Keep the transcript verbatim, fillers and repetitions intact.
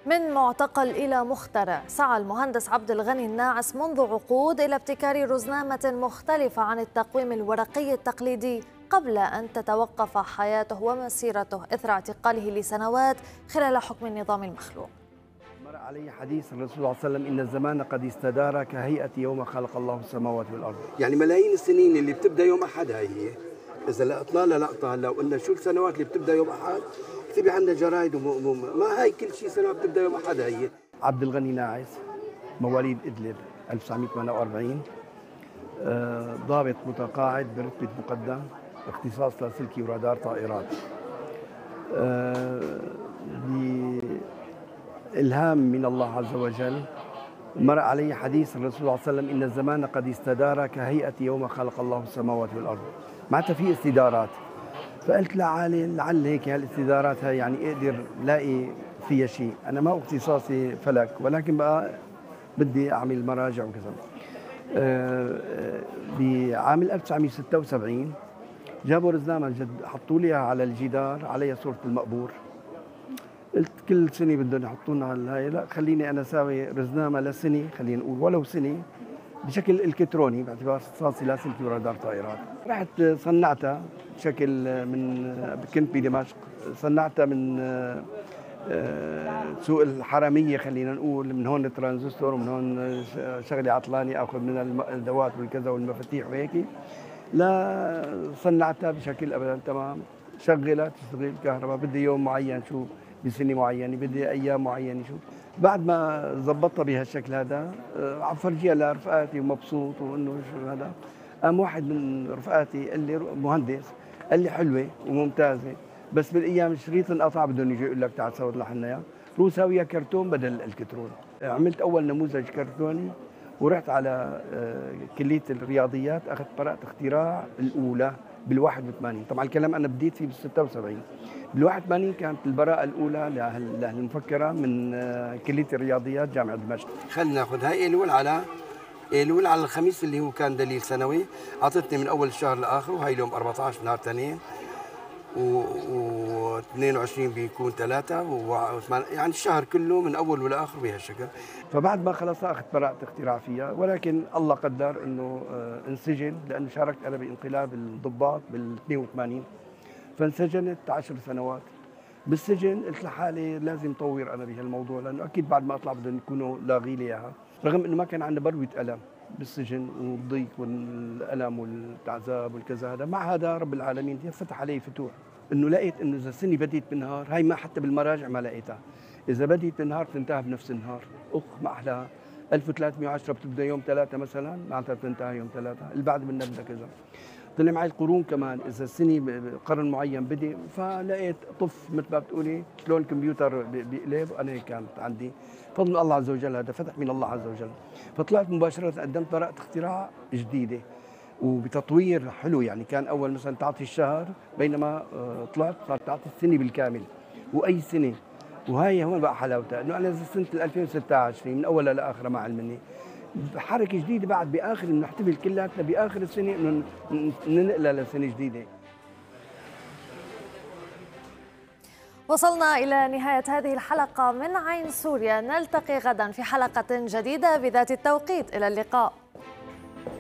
من معتقل إلى مخترع، سعى المهندس عبد الغني الناعس منذ عقود إلى ابتكار رزنامة مختلفة عن التقويم الورقي التقليدي قبل أن تتوقف حياته ومسيرته إثر اعتقاله لسنوات خلال حكم النظام المخلوع. مر علي حديث الرسول صلى الله عليه وسلم: إن الزمان قد استدار كهيئة يوم خلق الله السماوات والأرض. يعني ملايين السنين اللي بتبدأ يوم أحد هاي هي، إذا لقطنا لها لقطة هلا وقلنا شو السنوات اللي بتبدأ يوم أحد، اكتبي عندنا جرايد وم... ما هاي كل شيء سنوات بتبدأ يوم أحد هي. عبد الغني ناعس، مواليد إدلب ألف وتسعمئة وثمانية وأربعين، آه ضابط متقاعد برتبة مقدم، اختصاص لاسلكي ورادار طائرات. آه بإلهام من الله عز وجل مر علي حديث الرسول صلى الله عليه وسلم: إن الزمان قد استدار كهيئة يوم خلق الله السماوات والأرض. معناتها في استدارات، فقلت لعالي لعل هيك هالاستدارات هاي يعني اقدر لاقي فيها شيء. انا ما اختصاصي فلك، ولكن بقى بدي اعمل مراجع وكذا. بعام ألف وتسعمئة وستة وسبعين جابوا رزنامه جد، حطوا لي على الجدار عليها صوره المقبور. قلت كل سنه بدهم يحطونا على هاي، لا خليني انا اساوي رزنامه لسنه، خلينا نقول ولو سنه بشكل الكتروني باعتبار اختصاصي لاسلكي ورادار طائرات. رحت صنعتها بشكل من، كنت بدمشق، صنعتها من سوق الحراميه خلينا نقول، من هون الترانزستور ومن هون شغله عطلاني اخذ من الادوات والكذا والمفاتيح وهيك، لا صنعتها بشكل ابدا تمام، شغلها تشتغل كهرباء، بدي يوم معين شو بسنه معينه، بدي ايام معينه شو. بعد ما ضبطتها بهالشكل هذا عم فرجيها لرفقاتي ومبسوط وانه شو هذا، قام واحد من رفقاتي قال لي مهندس، قال لي حلوه وممتازه بس بالايام الشريط انقطع بدهم يجي يقول لك تعال صور لنا اياه، روح ساويها كرتون بدل الكترون. عملت اول نموذج كرتوني ورحت على كليه الرياضيات، اخذت براءه اختراع الاولى بالواحد وثمانين. طبعا الكلام انا بديت فيه بالستة وسبعين، بالواحد وثمانين كانت البراءة الأولى للمفكرة من كلية الرياضيات جامعة دمشق. خلينا ناخذ هاي ايلول على ايلول على الخميس اللي هو كان دليل سنوي، أعطتني من أول الشهر لآخره، وهي اليوم أربعة عشر نهار اثنين و اثنين وعشرين بيكون ثلاثة و... يعني الشهر كله من أول ولاخره بهالشكل. فبعد ما خلصها أخذت براءة اختراع فيها، ولكن الله قدر إنه انسجن، لأنه شاركت أنا بانقلاب الضباط بال اثنين وثمانين، فانسجنت عشر سنوات بالسجن. قلت لحالي لازم طور انا بهالموضوع، لانه اكيد بعد ما اطلع بدهم يكونوا لاغي لي اياها، رغم انه ما كان عندنا بروه الم بالسجن والضيق والالم والعذاب والكذا هذا. مع هذا رب العالمين فتح علي فتوح، انه لقيت انه اذا السنه بديت بالنهار، هاي ما حتى بالمراجع ما لقيتها، اذا بديت بالنهار تنتهي بنفس النهار. اخ ما احلاها، ألف وثلاثمئة وعشرة بتبدا يوم ثلاثة مثلا، معناتها بتنتهي يوم ثلاثة، اللي بعد منها بدها كذا. طلع معي القرون كمان، اذا السنه قرن معين بدي، فلقيت طف مثل ما بتقولي شلون الكمبيوتر بيقلب، انا كانت عندي فضل الله عز وجل، هذا فتح من الله عز وجل. فطلعت مباشره قدمت براءه اختراع جديده وبتطوير حلو، يعني كان اول مثلا تعطي الشهر، بينما طلعت صارت تعطي السنه بالكامل واي سنه. وهي هون بقى حلاوتها، انه انا سنه ألفين وستة عشر من اولها لاخرها ما علمني حركه جديده، بعد باخر بنحتفل كلياتنا باخر السنه انه ننقلها لسنه جديده. وصلنا الى نهايه هذه الحلقه من عين سوريا، نلتقي غدا في حلقه جديده بذات التوقيت، الى اللقاء.